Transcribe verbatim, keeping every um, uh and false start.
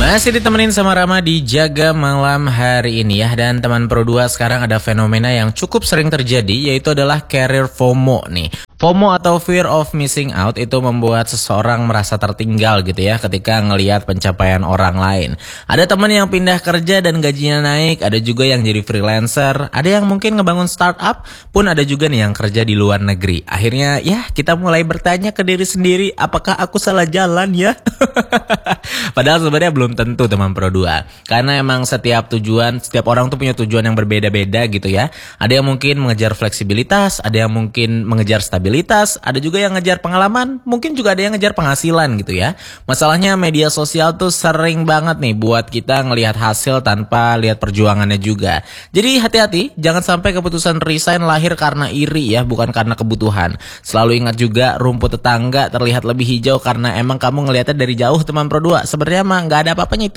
Masih ditemenin sama Rama di Jaga Malam hari ini ya. Dan teman Pro dua, sekarang ada fenomena yang cukup sering terjadi, yaitu adalah career FOMO nih. FOMO atau Fear of Missing Out itu membuat seseorang merasa tertinggal gitu ya ketika ngelihat pencapaian orang lain. Ada teman yang pindah kerja dan gajinya naik, ada juga yang jadi freelancer, ada yang mungkin ngebangun startup, pun ada juga nih yang kerja di luar negeri. Akhirnya ya kita mulai bertanya ke diri sendiri, apakah aku salah jalan ya? Padahal sebenarnya belum tentu teman Pro dua. Karena emang setiap tujuan, setiap orang tuh punya tujuan yang berbeda-beda gitu ya. Ada yang mungkin mengejar fleksibilitas, ada yang mungkin mengejar stabilitas, ada juga yang ngejar pengalaman, mungkin juga ada yang ngejar penghasilan gitu ya. Masalahnya media sosial tuh sering banget nih buat kita ngelihat hasil tanpa lihat perjuangannya juga. Jadi hati-hati, jangan sampai keputusan resign lahir karena iri ya, bukan karena kebutuhan. Selalu ingat juga rumput tetangga terlihat lebih hijau karena emang kamu ngelihatnya dari jauh teman Pro dua. Sebenarnya emang nggak ada apa-apanya itu.